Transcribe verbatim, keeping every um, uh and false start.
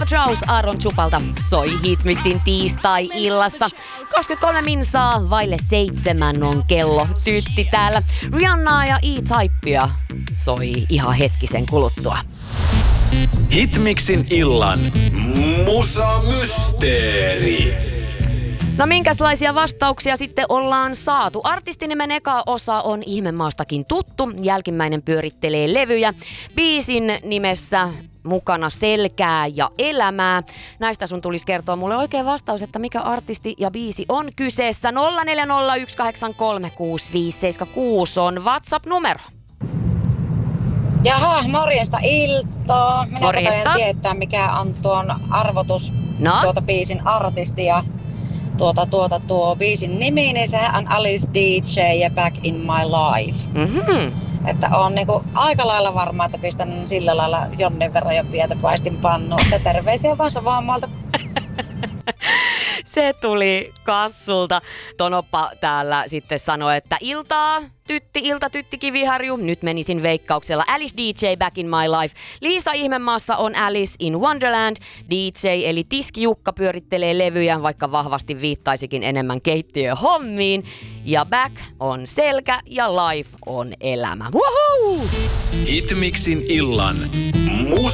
Albatross Aaron Chupalta soi Hitmixin tiistai-illassa. kaksikymmentäkolme minsaa vaille seitsemän on kello. Tytti täällä. Rihannaa ja E-Typea soi ihan hetkisen kuluttua. Hitmixin illan Musa Mysteeri. No minkälaisia vastauksia sitten ollaan saatu? Artistinimen eka osa on Ihmemaastakin tuttu. Jälkimmäinen pyörittelee levyjä. Biisin nimessä mukana selkää ja elämää. Näistä sun tulisi kertoa mulle oikein vastaus, että mikä artisti ja biisi on kyseessä. nolla neljä nolla yksi kahdeksan kolme kuusi viisi seitsemän kuusi on WhatsApp-numero. Jaha, morjesta iltaa. Minä Morjesta. katsoin tietää, mikä on tuon arvotus No? tuota biisin artisti ja tuota, tuota, tuo biisin nimi, niin sehän on Alice D J ja Back in My Life. Mhm. Että on niinku aika lailla varma, että pistän sillä lailla jonnin verran jo pientä paistin pannuun. Että terveisiä vaan Savonmaalta. Se tuli Kassulta. Tonoppa täällä sitten sanoi, että iltaa, tytti, ilta, tytti Kiviharju. Nyt menisin veikkauksella Alice D J Back in My Life. Liisa Ihmemaassa on Alice in Wonderland. D J eli Tiski Jukka pyörittelee levyjä, vaikka vahvasti viittaisikin enemmän keittiöhommiin. Ja Back on selkä ja Life on elämä. Woohoo! Hitmixin illan